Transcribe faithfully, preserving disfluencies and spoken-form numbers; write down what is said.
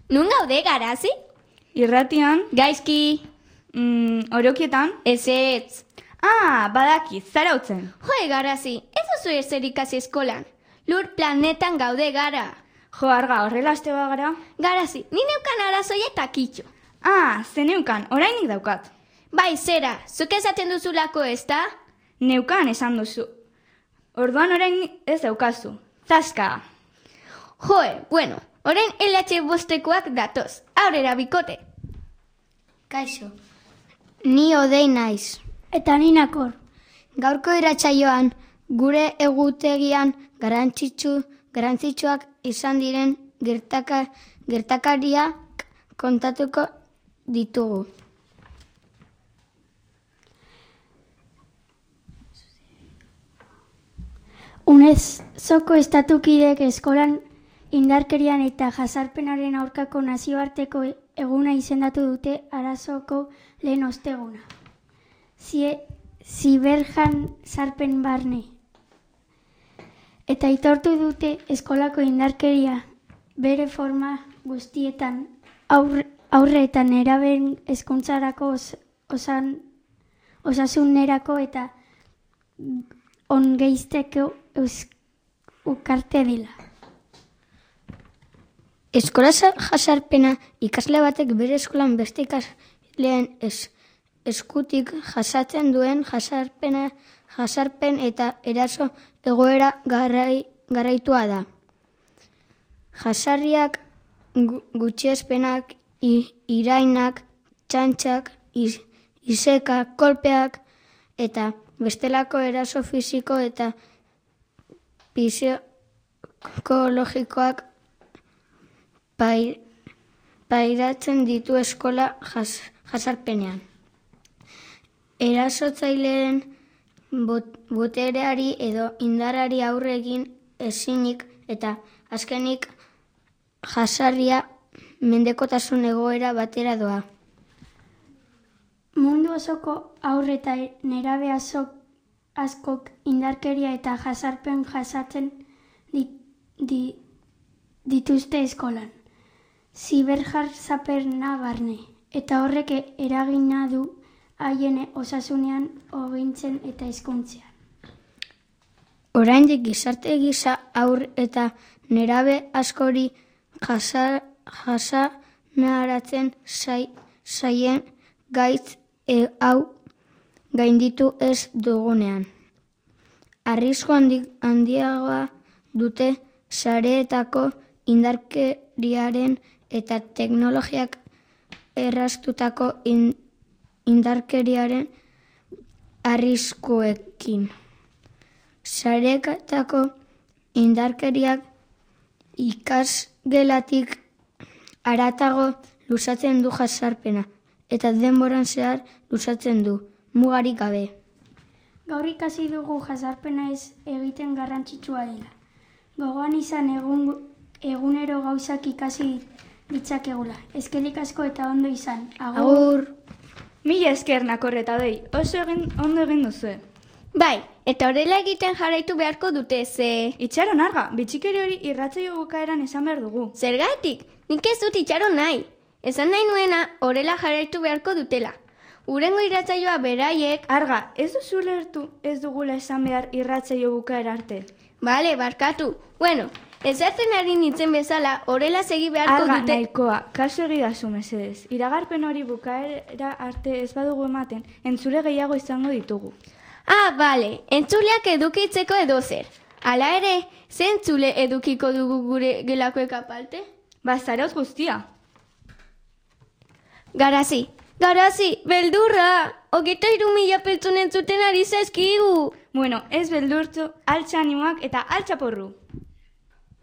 Nun gaude, Garazi? Irratian. Gaizki. Mm, orokietan. Ez ez. Ah, badaki, zarautzen. Joe, Garazi, ez duzu ezer ikasi eskolan. Lur planetan gaude gara. Jo, Arga, horrela aste bagara. Garazi, ni neukan arazoi eta kitxo. Ah, ze neukan, orainik daukat. Bai, zera, zuk esaten duzulako ez da? Neukan esan duzu. Orduan orain ez daukazu. Zaska. Joe, bueno, orain L H bostekoak datoz. Aurrera bikote. Kaixo, ni Odei naiz. Eta ni Nakor. Gaurko iratsaioan gure egutegian garrantzitsu garrantzitsuak izan diren gertaka, gertakariak kontatuko ditugu. UNESCOko estatukideek eskolan indarkerian eta jazarpenaren aurkako nazioarteko eguna izendatu dute arazoko lehen osteguna. Ziberjan sarpen barne. Eta aitortu dute eskolako indarkeria bere forma guztietan aurre, aurre eta nerabeen hezkuntzarako os, osan, osasunerako eta ongeizteko ukarte dela. Eskola jasarpena ikasle batek bere eskolan beste ikasleen es, eskutik jasatzen duen jasarpena, jasarpen eta eraso egoera garai, garaitua da. Jasarriak, gutxiespenak, irainak, txantxak, iz, izeka, kolpeak eta bestelako eraso fisiko eta psikologikoak pairatzen ditu eskola jas, jasarpenean. Erasotzaileen bot, botereari edo indarari aurre egin ezinik eta azkenik jasarria mendekotasun egoera batera doa. Mundu osoko aurre eta nerabe azok, askok indarkeria eta jasarpen jasatzen dit, di, dituzte eskolan. Ziberjazarpena barne, eta horrek eragina du haien osasunean, hobetzen eta hezkuntzean. Oraindik gizarte gisa aur eta nerabe askori jasanaratzen sai, saien gaitz e, hau gainditu ez dugunean. Arrisku handiagoa dute sareetako indarkeriaren eta teknologiak erraztutako in, indarkeriaren arriskuekin. Sareetako indarkeriak ikasgelatik haratago luzatzen du jasarpena eta denboran zehar luzatzen du, mugarik gabe. Gaur ikasi dugu jasarpena ez egiten garrantzitsua dela. Gogoan izan egun, egunero gauzak ikasi ditzakegula. Eskerrik asko eta ondo izan. Agur. Agur. Mila esker Nakorreta dei, oso egin, ondo egin duzu. Bai, eta horrela egiten jarraitu beharko dute ze... Itxaron Arga, bitxikeri hori irratsaio bukaeran esan behar dugu. Zergatik, nik ez dut itxaron nahi. Esan nahi nuena horrela jarraitu beharko dutela. Urengo irratsaioa beraiek... Arga, ez duzu lertu ez dugula esan behar irratsaio bukaera arte. Bale, barkatu. Bueno, ezartzen ari nintzen bezala horrela segi beharko Arga, dute... Arga, nahikoa, kasu egidazu mesedez. Iragarpen hori bukaera arte ez badugu ematen, entzule gehiago izango ditugu. Ah, bale, entzuleak edukitzeko edo zer. Hala ere, ze entzule edukiko dugu gure gelakoek apalte? Ba, zarauz guztia. Garazi, Garazi, beldurra! Hogeita hiru mila pertsonen entzuten ari zaizkigu! Bueno, ez beldurtu, altxa animoak eta altxa porru.